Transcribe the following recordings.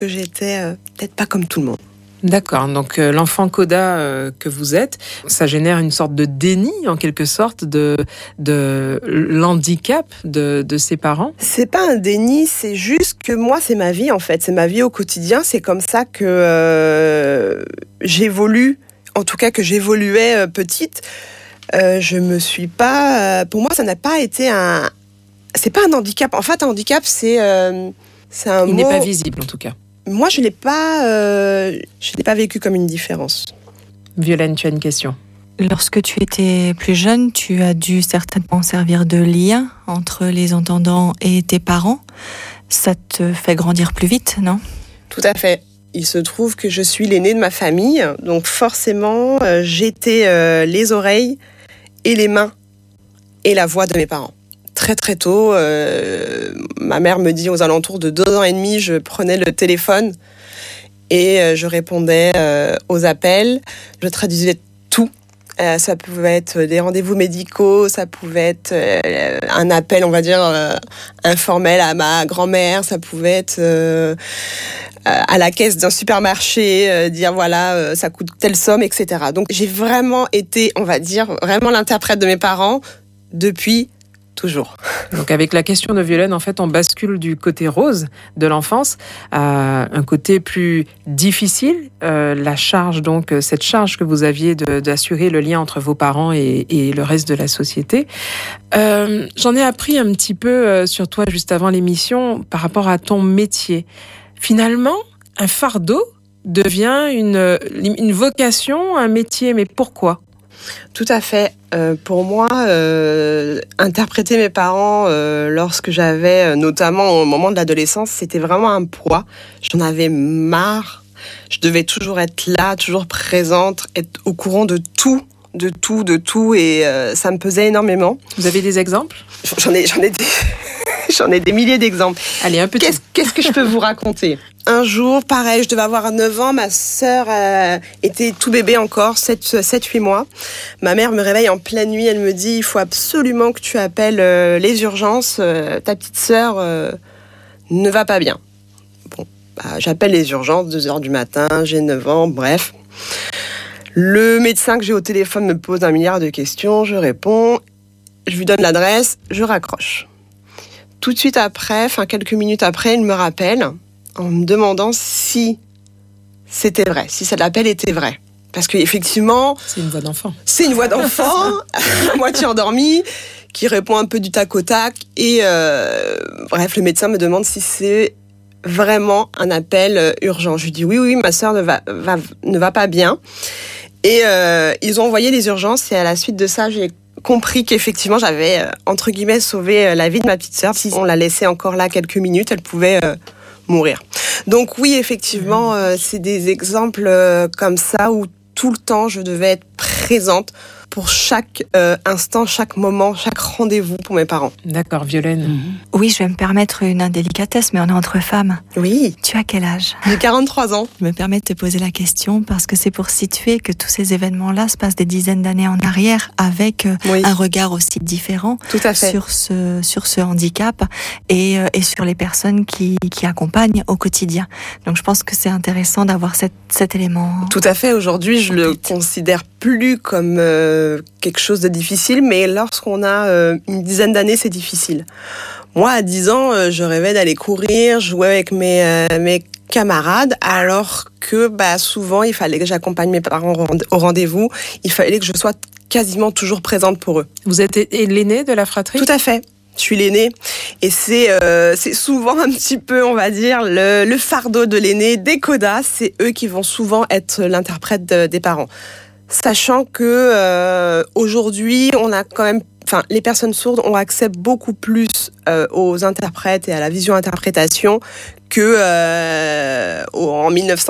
que j'étais peut-être pas comme tout le monde. D'accord, donc l'enfant coda que vous êtes, ça génère une sorte de déni en quelque sorte de l'handicap de ses parents. C'est pas un déni, c'est juste que moi c'est ma vie en fait, c'est ma vie au quotidien, c'est comme ça que j'évolue, en tout cas que j'évoluais petite. Je me suis pas, pour moi ça n'a pas été c'est pas un handicap. En fait un handicap c'est un mot. Il n'est pas visible en tout cas. Moi, je l'ai pas vécu comme une différence. Violaine, tu as une question. Lorsque tu étais plus jeune, tu as dû certainement servir de lien entre les entendants et tes parents. Ça te fait grandir plus vite, non ? Tout à fait. Il se trouve que je suis l'aînée de ma famille, donc forcément, j'étais les oreilles et les mains et la voix de mes parents. Très très tôt, ma mère me dit aux alentours de 2 ans et demi, je prenais le téléphone et je répondais aux appels. Je traduisais tout. Ça pouvait être des rendez-vous médicaux, ça pouvait être un appel, on va dire, informel à ma grand-mère, ça pouvait être à la caisse d'un supermarché, dire voilà, ça coûte telle somme, etc. Donc j'ai vraiment été, on va dire, vraiment l'interprète de mes parents depuis toujours. Donc avec la question de Violaine, en fait, on bascule du côté rose de l'enfance à un côté plus difficile. La charge, donc cette charge que vous aviez d'assurer le lien entre vos parents et le reste de la société. J'en ai appris un petit peu sur toi juste avant l'émission par rapport à ton métier. Finalement, un fardeau devient une vocation, un métier. Mais pourquoi ? Tout à fait. Pour moi, interpréter mes parents lorsque j'avais, notamment au moment de l'adolescence, c'était vraiment un poids. J'en avais marre. Je devais toujours être là, toujours présente, être au courant de tout, et ça me pesait énormément. Vous avez des exemples ? J'en ai des milliers d'exemples. Allez, un petit. Qu'est-ce que je peux vous raconter ? Un jour, pareil, je devais avoir 9 ans, ma sœur était tout bébé encore, 7-8 mois. Ma mère me réveille en pleine nuit, elle me dit « Il faut absolument que tu appelles les urgences, ta petite sœur ne va pas bien. » Bon, j'appelle les urgences, 2h du matin, j'ai 9 ans, bref. Le médecin que j'ai au téléphone me pose 1 milliard de questions, je réponds, je lui donne l'adresse, je raccroche. Tout de suite après, quelques minutes après, il me rappelle en me demandant si c'était vrai, si l'appel était vrai. Parce qu'effectivement... C'est une voix d'enfant. C'est une voix d'enfant, à moitié endormie, qui répond un peu du tac au tac. Et bref, le médecin me demande si c'est vraiment un appel urgent. Je lui dis oui, ma sœur ne va pas bien. Et ils ont envoyé les urgences et à la suite de ça, j'ai compris qu'effectivement, j'avais, entre guillemets, sauvé la vie de ma petite sœur. Si on la laissait encore là quelques minutes, elle pouvait mourir. Donc oui, effectivement, c'est des exemples comme ça où tout le temps, je devais être présente pour chaque instant, chaque moment, chaque rendez-vous pour mes parents. D'accord, Violaine. Oui, je vais me permettre une indélicatesse, mais on est entre femmes. Oui. Tu as quel âge ? J'ai 43 ans. Je me permets de te poser la question parce que c'est pour situer que tous ces événements-là se passent des dizaines d'années en arrière avec un regard aussi différent Tout à fait. sur ce handicap et sur les personnes qui accompagnent au quotidien. Donc je pense que c'est intéressant d'avoir cet élément. Tout à fait. Aujourd'hui, je le considère plus comme quelque chose de difficile, mais lorsqu'on a une dizaine d'années, c'est difficile. Moi, à 10 ans, je rêvais d'aller courir, jouer avec mes camarades, alors que souvent, il fallait que j'accompagne mes parents au rendez-vous. Il fallait que je sois quasiment toujours présente pour eux. Vous êtes l'aîné de la fratrie ? Tout à fait. Je suis l'aînée et c'est souvent un petit peu, on va dire, le fardeau de l'aîné, des codas. C'est eux qui vont souvent être l'interprète des parents. Sachant que aujourd'hui, on a quand même, les personnes sourdes ont accès beaucoup plus aux interprètes et à la vision-interprétation que en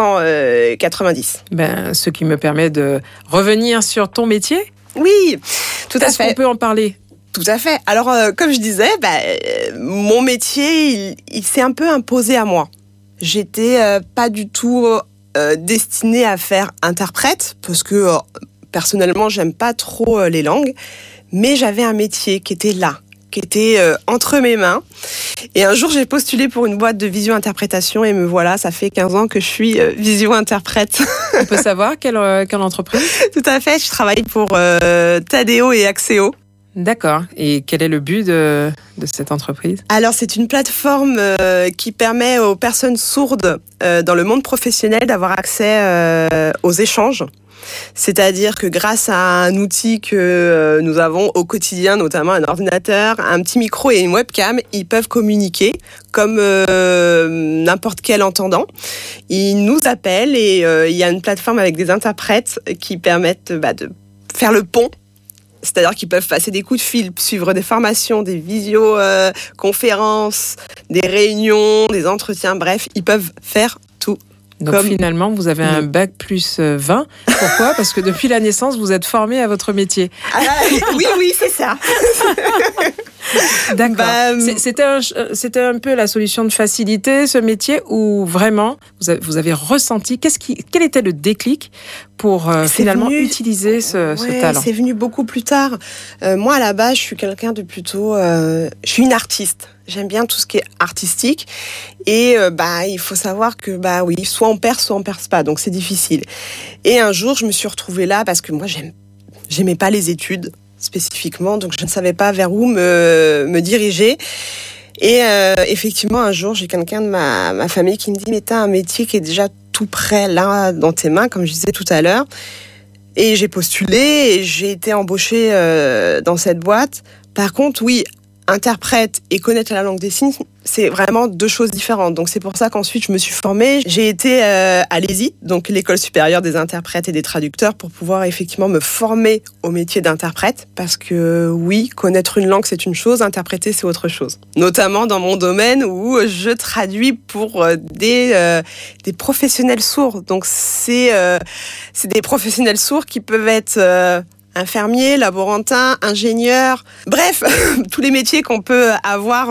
1990. Ce qui me permet de revenir sur ton métier. Oui, tout à fait. Est-ce qu'on peut en parler ? Tout à fait. Alors, comme je disais, mon métier, il s'est un peu imposé à moi. J'étais pas du tout destinée à faire interprète, parce que personnellement, j'aime pas trop les langues, mais j'avais un métier qui était là, qui était entre mes mains. Et un jour, j'ai postulé pour une boîte de visio-interprétation et me voilà, ça fait 15 ans que je suis visio-interprète. On peut savoir quelle entreprise ? Tout à fait, je travaille pour Tadeo et Axéo. D'accord. Et quel est le but de cette entreprise ? Alors, c'est une plateforme qui permet aux personnes sourdes dans le monde professionnel d'avoir accès aux échanges. C'est-à-dire que grâce à un outil que nous avons au quotidien, notamment un ordinateur, un petit micro et une webcam, ils peuvent communiquer comme n'importe quel entendant. Ils nous appellent et il y a une plateforme avec des interprètes qui permettent de faire le pont. C'est-à-dire qu'ils peuvent passer des coups de fil, suivre des formations, des visioconférences, des réunions, des entretiens, bref, ils peuvent faire tout. Donc finalement, vous avez un bac plus 20. Pourquoi ? Parce que depuis la naissance, vous êtes formé à votre métier. Oui, c'est ça. D'accord. C'était un peu la solution de facilité, ce métier, où vraiment, vous avez ressenti, quel était le déclic pour finalement utiliser ce talent ? C'est venu beaucoup plus tard. Moi, à la base, je suis quelqu'un de plutôt... je suis une artiste. J'aime bien tout ce qui est artistique. Et il faut savoir que, soit on perce, soit on perce pas. Donc, c'est difficile. Et un jour, je me suis retrouvée là parce que moi, j'aimais pas les études spécifiquement. Donc, je ne savais pas vers où me diriger. Et effectivement, un jour, j'ai quelqu'un de ma famille qui me dit « Mais t'as un métier qui est déjà tout prêt là, dans tes mains, comme je disais tout à l'heure. » Et j'ai postulé et j'ai été embauchée dans cette boîte. Par contre, oui, interprète et connaître la langue des signes, c'est vraiment deux choses différentes. Donc c'est pour ça qu'ensuite je me suis formée. J'ai été à l'ESIT, donc l'École supérieure des interprètes et des traducteurs, pour pouvoir effectivement me former au métier d'interprète. Parce que oui, connaître une langue c'est une chose, interpréter c'est autre chose. Notamment dans mon domaine où je traduis pour des professionnels sourds. Donc c'est des professionnels sourds qui peuvent être infirmier, laborantin, ingénieur, bref, tous les métiers qu'on peut avoir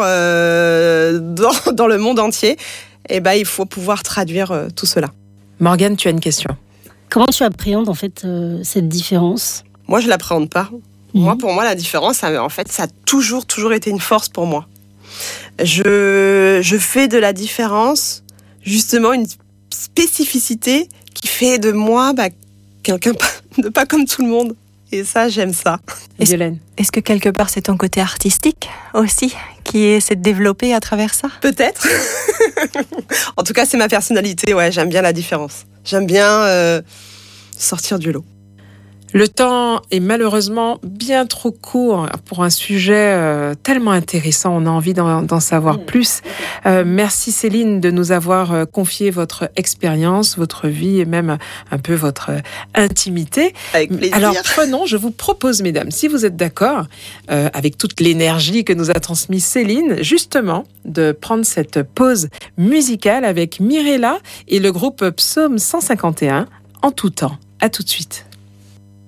dans le monde entier, il faut pouvoir traduire tout cela. Morgane, tu as une question. Comment tu appréhendes en fait cette différence ? Moi, je l'appréhende pas. Pour moi, la différence, ça a toujours été une force pour moi. Je fais de la différence justement une spécificité qui fait de moi quelqu'un de pas comme tout le monde. Et ça, j'aime ça. Est-ce que quelque part, c'est ton côté artistique aussi qui essaie de développer à travers ça ? Peut-être. En tout cas, c'est ma personnalité. Ouais, j'aime bien la différence. J'aime bien sortir du lot. Le temps est malheureusement bien trop court pour un sujet tellement intéressant. On a envie d'en savoir plus. Merci Céline de nous avoir confié votre expérience, votre vie et même un peu votre intimité. Avec plaisir. Alors je vous propose, mesdames, si vous êtes d'accord, avec toute l'énergie que nous a transmise Céline, justement, de prendre cette pause musicale avec Mirella et le groupe Psaume 151 en tout temps. À tout de suite.